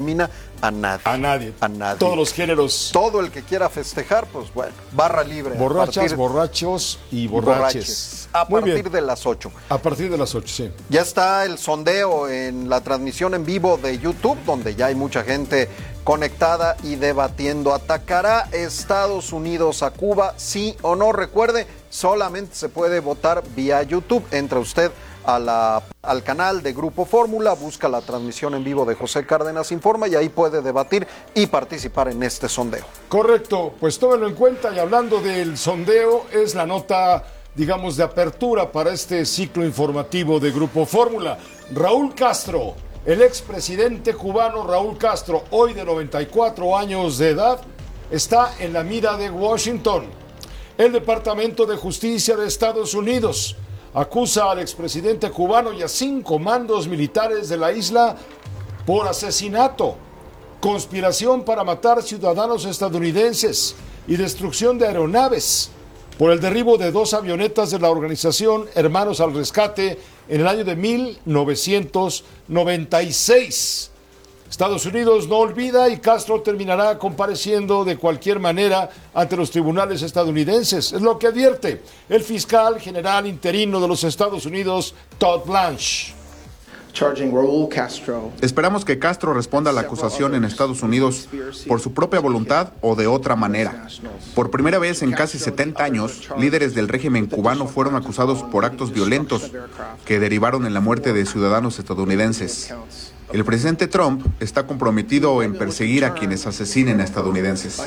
discrimina a nadie. A nadie. A nadie. Todos los géneros. Todo el que quiera festejar, pues bueno, barra libre. Borrachas, borrachos y borraches. A partir de las 8. A partir de las 8, sí. Ya está el sondeo en la transmisión en vivo de YouTube, donde ya hay mucha gente conectada y debatiendo. ¿Atacará Estados Unidos a Cuba, sí o no? Recuerde, solamente se puede votar vía YouTube. Entra usted al canal de Grupo Fórmula, busca la transmisión en vivo de José Cárdenas Informa y ahí puede debatir y participar en este sondeo. Correcto, pues tómenlo en cuenta, y hablando del sondeo, es la nota, digamos, de apertura para este ciclo informativo de Grupo Fórmula. Raúl Castro, el expresidente cubano Raúl Castro, hoy de 94 años de edad, está en la mira de Washington. El Departamento de Justicia de Estados Unidos acusa al expresidente cubano y a 5 mandos militares de la isla por asesinato, conspiración para matar ciudadanos estadounidenses y destrucción de aeronaves por el derribo de 2 avionetas de la organización Hermanos al Rescate en el año de 1996. Estados Unidos no olvida y Castro terminará compareciendo de cualquier manera ante los tribunales estadounidenses. Es lo que advierte el fiscal general interino de los Estados Unidos, Todd Blanche. Esperamos que Castro responda a la acusación en Estados Unidos por su propia voluntad o de otra manera. Por primera vez en casi 70 años, líderes del régimen cubano fueron acusados por actos violentos que derivaron en la muerte de ciudadanos estadounidenses. El presidente Trump está comprometido en perseguir a quienes asesinen a estadounidenses.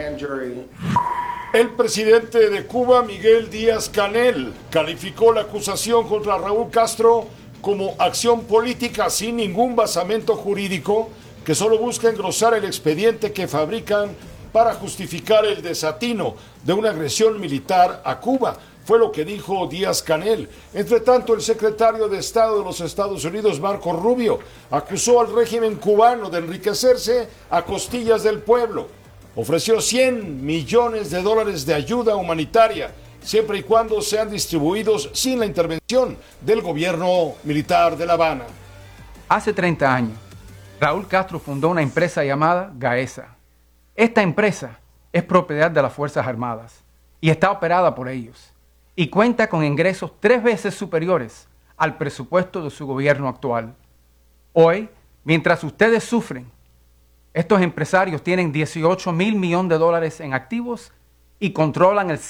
El presidente de Cuba, Miguel Díaz-Canel, calificó la acusación contra Raúl Castro como acción política sin ningún basamento jurídico que solo busca engrosar el expediente que fabrican para justificar el desatino de una agresión militar a Cuba. Fue lo que dijo Díaz-Canel. Entre tanto, el secretario de Estado de los Estados Unidos, Marco Rubio, acusó al régimen cubano de enriquecerse a costillas del pueblo. Ofreció $100 millones de ayuda humanitaria, siempre y cuando sean distribuidos sin la intervención del gobierno militar de La Habana. Hace 30 años, Raúl Castro fundó una empresa llamada Gaesa. Esta empresa es propiedad de las Fuerzas Armadas y está operada por ellos, y cuenta con ingresos 3 veces superiores al presupuesto de su gobierno actual. Hoy, mientras ustedes sufren, estos empresarios tienen $18,000 millones en activos y controlan el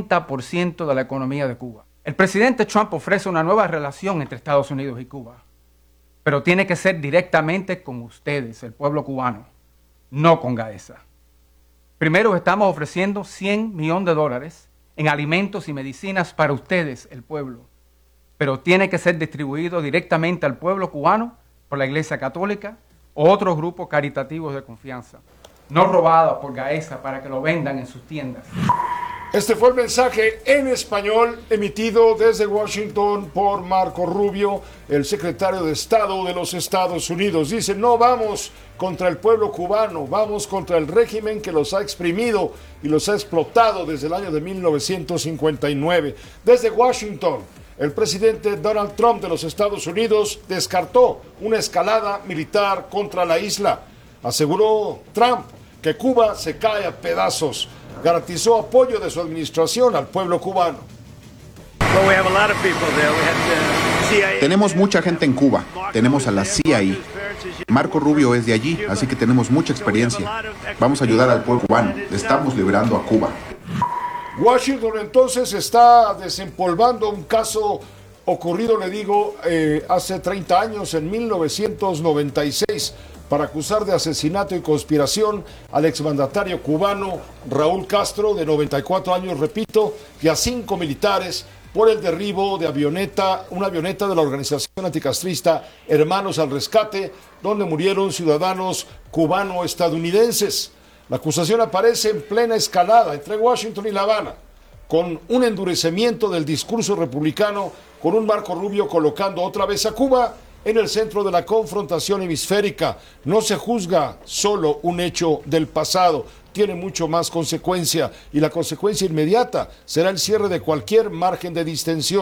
70% de la economía de Cuba. El presidente Trump ofrece una nueva relación entre Estados Unidos y Cuba, pero tiene que ser directamente con ustedes, el pueblo cubano, no con Gaesa. Primero estamos ofreciendo $100 millones en alimentos y medicinas para ustedes, el pueblo, pero tiene que ser distribuido directamente al pueblo cubano por la Iglesia Católica o otros grupos caritativos de confianza, no robado por Gaesa para que lo vendan en sus tiendas. Este fue el mensaje en español emitido desde Washington por Marco Rubio, el secretario de Estado de los Estados Unidos. Dice: no vamos contra el pueblo cubano, vamos contra el régimen que los ha exprimido y los ha explotado desde el año de 1959. Desde Washington, el presidente Donald Trump de los Estados Unidos descartó una escalada militar contra la isla. Aseguró Trump que Cuba se cae a pedazos. Garantizó apoyo de su administración al pueblo cubano. Tenemos mucha gente en Cuba, tenemos a la CIA. Marco Rubio es de allí, así que tenemos mucha experiencia. Vamos a ayudar al pueblo cubano, estamos liberando a Cuba. Washington entonces está desempolvando un caso ocurrido, le digo, hace 30 años, en 1996, para acusar de asesinato y conspiración al exmandatario cubano Raúl Castro, de 94 años, repito, y a 5 militares por el derribo de una avioneta de la organización anticastrista Hermanos al Rescate, donde murieron ciudadanos cubano-estadounidenses. La acusación aparece en plena escalada entre Washington y La Habana, con un endurecimiento del discurso republicano, con un Marco Rubio colocando otra vez a Cuba en el centro de la confrontación hemisférica. No se juzga solo un hecho del pasado, tiene mucho más consecuencia, y la consecuencia inmediata será el cierre de cualquier margen de distensión.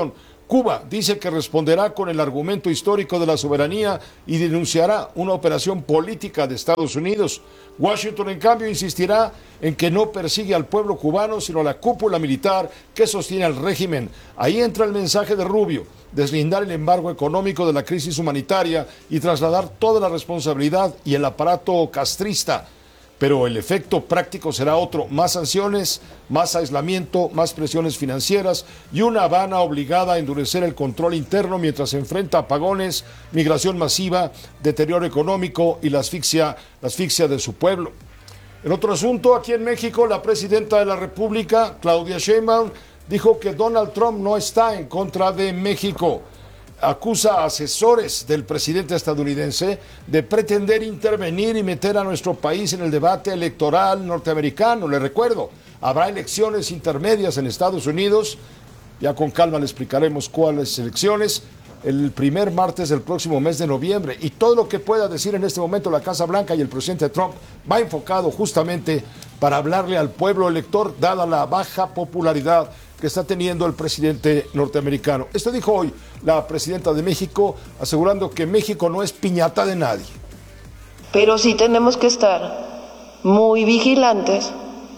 Cuba dice que responderá con el argumento histórico de la soberanía y denunciará una operación política de Estados Unidos. Washington, en cambio, insistirá en que no persigue al pueblo cubano, sino a la cúpula militar que sostiene al régimen. Ahí entra el mensaje de Rubio: deslindar el embargo económico de la crisis humanitaria y trasladar toda la responsabilidad y el aparato castrista. Pero el efecto práctico será otro: más sanciones, más aislamiento, más presiones financieras y una Habana obligada a endurecer el control interno mientras se enfrenta a apagones, migración masiva, deterioro económico y la asfixia de su pueblo. En otro asunto, aquí en México, la presidenta de la República, Claudia Sheinbaum, dijo que Donald Trump no está en contra de México. Acusa a asesores del presidente estadounidense de pretender intervenir y meter a nuestro país en el debate electoral norteamericano. Le recuerdo, habrá elecciones intermedias en Estados Unidos. Ya con calma le explicaremos cuáles elecciones. El primer martes del próximo mes de noviembre. Y todo lo que pueda decir en este momento la Casa Blanca y el presidente Trump va enfocado justamente para hablarle al pueblo elector, dada la baja popularidad que está teniendo el presidente norteamericano. Esto dijo hoy la presidenta de México, asegurando que México no es piñata de nadie. Pero sí tenemos que estar muy vigilantes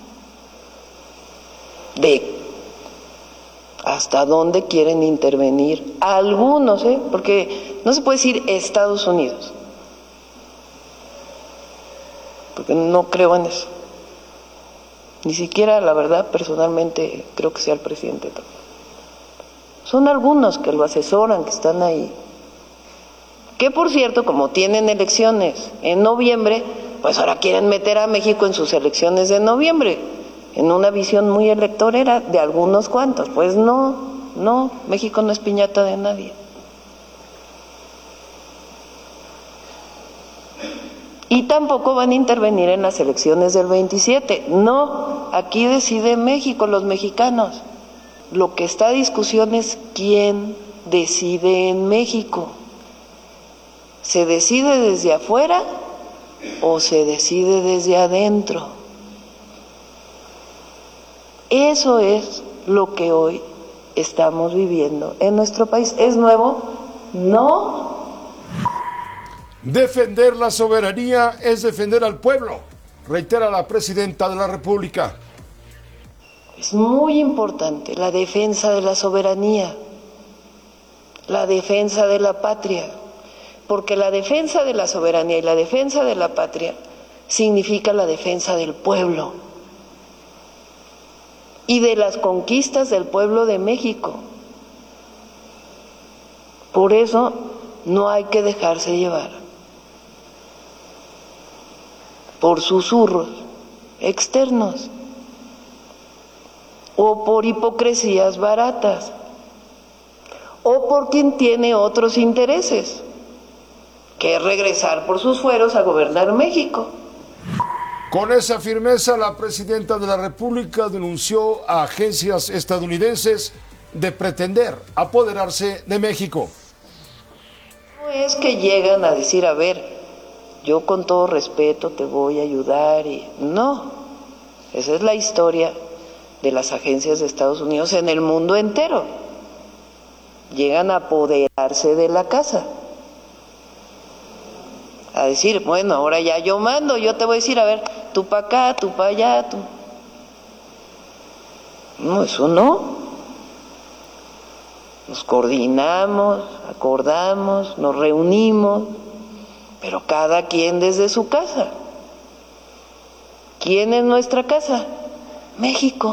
de hasta dónde quieren intervenir algunos, porque no se puede decir Estados Unidos, porque no creo en eso. Ni siquiera, la verdad, personalmente creo que sea el presidente Trump. Son algunos que lo asesoran, que están ahí. Que, por cierto, como tienen elecciones en noviembre, pues ahora quieren meter a México en sus elecciones de noviembre, en una visión muy electorera de algunos cuantos. Pues no, México no es piñata de nadie. Y tampoco van a intervenir en las elecciones del 27. No, aquí decide México, los mexicanos. Lo que está a discusión es quién decide en México. ¿Se decide desde afuera o se decide desde adentro? Eso es lo que hoy estamos viviendo en nuestro país. ¿Es nuevo? No. Defender la soberanía es defender al pueblo, reitera la presidenta de la República. Es muy importante la defensa de la soberanía, la defensa de la patria, porque la defensa de la soberanía y la defensa de la patria significa la defensa del pueblo y de las conquistas del pueblo de México. Por eso no hay que dejarse llevar por susurros externos o por hipocresías baratas o por quien tiene otros intereses, que es regresar por sus fueros a gobernar México. Con esa firmeza, la presidenta de la República denunció a agencias estadounidenses de pretender apoderarse de México. No es que llegan a decir, a ver, yo con todo respeto te voy a ayudar, y no, esa es la historia de las agencias de Estados Unidos en el mundo entero. Llegan a apoderarse de la casa, a decir, bueno, ahora ya yo mando, yo te voy a decir, a ver, tú para acá, tú para allá, tú. No, eso no. Nos coordinamos, acordamos, nos reunimos, pero cada quien desde su casa. ¿Quién es nuestra casa? México.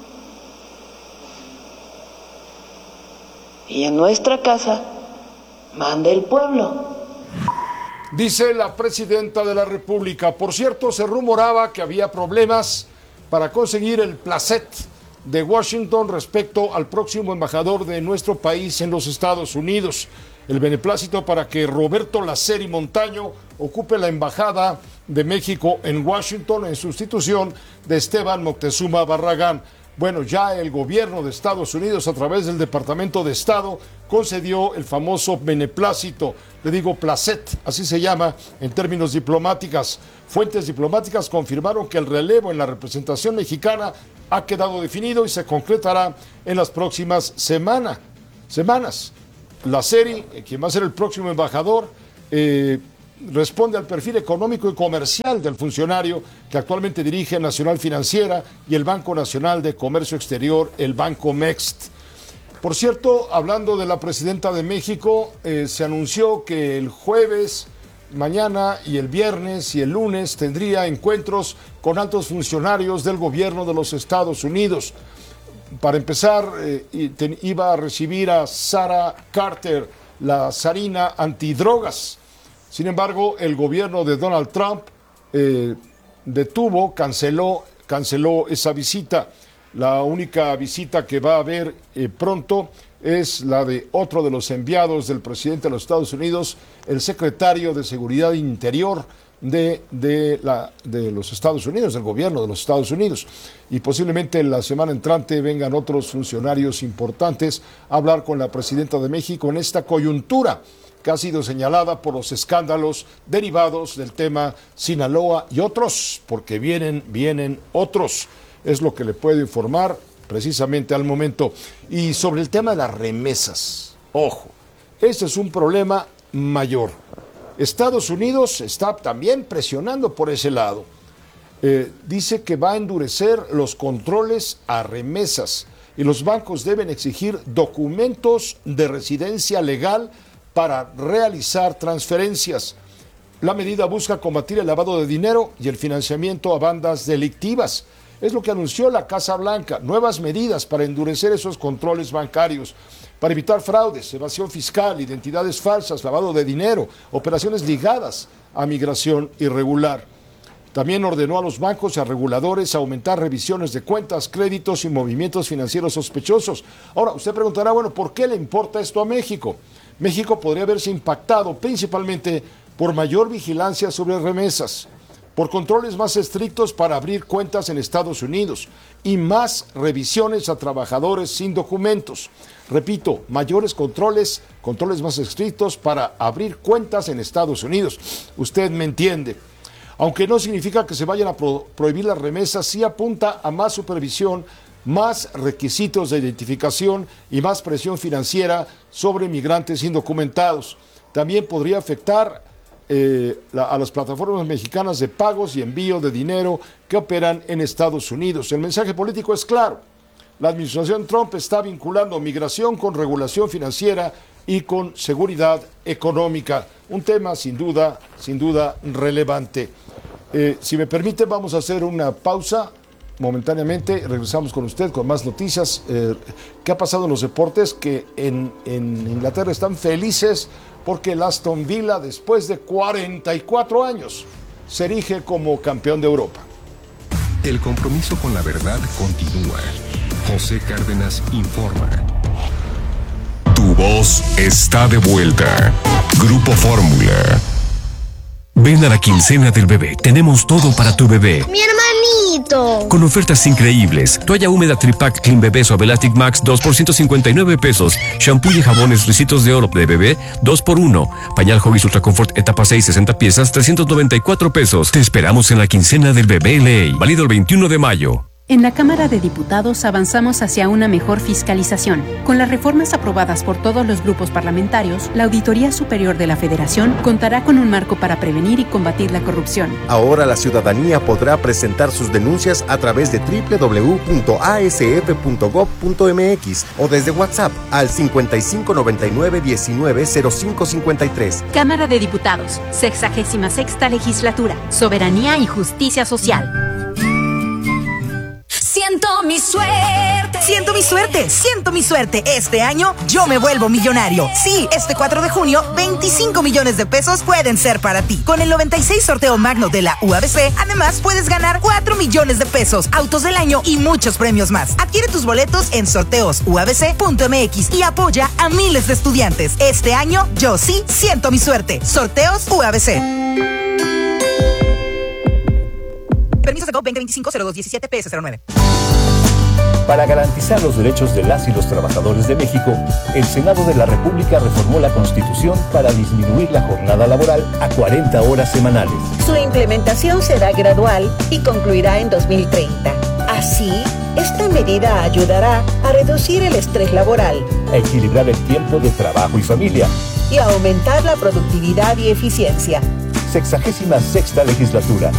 Y en nuestra casa manda el pueblo. Dice la presidenta de la República. Por cierto, se rumoraba que había problemas para conseguir el placet de Washington respecto al próximo embajador de nuestro país en los Estados Unidos. El beneplácito para que Roberto Laceri Montaño ocupe la embajada de México en Washington en sustitución de Esteban Moctezuma Barragán. Bueno, ya el gobierno de Estados Unidos, a través del Departamento de Estado, concedió el famoso beneplácito, le digo placet, así se llama en términos diplomáticos. Fuentes diplomáticas confirmaron que el relevo en la representación mexicana ha quedado definido y se concretará en las próximas semanas. semanas. La serie, quien va a ser el próximo embajador, responde al perfil económico y comercial del funcionario que actualmente dirige Nacional Financiera y el Banco Nacional de Comercio Exterior, el Banco Mext. Por cierto, hablando de la presidenta de México, se anunció que el jueves, mañana y el viernes y el lunes tendría encuentros con altos funcionarios del gobierno de los Estados Unidos. Para empezar, iba a recibir a Sarah Carter, la zarina antidrogas. Sin embargo, el gobierno de Donald Trump canceló esa visita. La única visita que va a haber pronto es la de otro de los enviados del presidente de los Estados Unidos, el secretario de Seguridad Interior de los Estados Unidos, del gobierno de los Estados Unidos. Y posiblemente en la semana entrante vengan otros funcionarios importantes a hablar con la presidenta de México en esta coyuntura que ha sido señalada por los escándalos derivados del tema Sinaloa y otros, porque vienen otros. Es lo que le puedo informar precisamente al momento. Y sobre el tema de las remesas, ojo, este es un problema mayor. Estados Unidos está también presionando por ese lado. Dice que va a endurecer los controles a remesas y los bancos deben exigir documentos de residencia legal para realizar transferencias. La medida busca combatir el lavado de dinero y el financiamiento a bandas delictivas. Es lo que anunció la Casa Blanca, nuevas medidas para endurecer esos controles bancarios, para evitar fraudes, evasión fiscal, identidades falsas, lavado de dinero, operaciones ligadas a migración irregular. También ordenó a los bancos y a reguladores aumentar revisiones de cuentas, créditos y movimientos financieros sospechosos. Ahora, usted preguntará, bueno, ¿por qué le importa esto a México? México podría verse impactado principalmente por mayor vigilancia sobre remesas, por controles más estrictos para abrir cuentas en Estados Unidos y más revisiones a trabajadores sin documentos. Repito, mayores controles más estrictos para abrir cuentas en Estados Unidos. Usted me entiende. Aunque no significa que se vayan a prohibir las remesas, sí apunta a más supervisión, más requisitos de identificación y más presión financiera sobre migrantes indocumentados. También podría afectar a las plataformas mexicanas de pagos y envío de dinero que operan en Estados Unidos. El mensaje político es claro. La administración Trump está vinculando migración con regulación financiera y con seguridad económica. Un tema sin duda relevante. Si me permite, vamos a hacer una pausa momentáneamente. Regresamos con usted con más noticias. ¿Qué ha pasado en los deportes? Que en Inglaterra están felices porque el Aston Villa, después de 44 años, se erige como campeón de Europa. El compromiso con la verdad continúa. José Cárdenas informa. Tu voz está de vuelta. Grupo Fórmula. Ven a la quincena del bebé. Tenemos todo para tu bebé. ¡Mi hermanito! Con ofertas increíbles. Toalla húmeda Tripac Clean Bebé Suave Elastic Max 2 por 159 pesos. Shampoo y jabones Ricitos de Oro de bebé 2 por 1. Pañal Huggies Ultra Comfort etapa 6 60 piezas 394 pesos. Te esperamos en la quincena del bebé Ley. Válido el 21 de mayo. En la Cámara de Diputados avanzamos hacia una mejor fiscalización. Con las reformas aprobadas por todos los grupos parlamentarios, la Auditoría Superior de la Federación contará con un marco para prevenir y combatir la corrupción. Ahora la ciudadanía podrá presentar sus denuncias a través de www.asf.gov.mx o desde WhatsApp al 5599-190553. Cámara de Diputados, 66ª Legislatura, Soberanía y Justicia Social. Siento mi suerte. Siento mi suerte. Siento mi suerte. Este año yo me vuelvo millonario. Sí, este 4 de junio, 25 millones de pesos pueden ser para ti. Con el 96 sorteo magno de la UABC, además puedes ganar 4 millones de pesos, autos del año y muchos premios más. Adquiere tus boletos en sorteosuabc.mx y apoya a miles de estudiantes. Este año yo sí siento mi suerte. Sorteos UABC. Permiso de GOV 2025-0217 PS09. Para garantizar los derechos de las y los trabajadores de México, el Senado de la República reformó la Constitución para disminuir la jornada laboral a 40 horas semanales. Su implementación será gradual y concluirá en 2030. Así, Esta medida ayudará a reducir el estrés laboral, a equilibrar el tiempo de trabajo y familia y a aumentar la productividad y eficiencia. 66ª legislatura.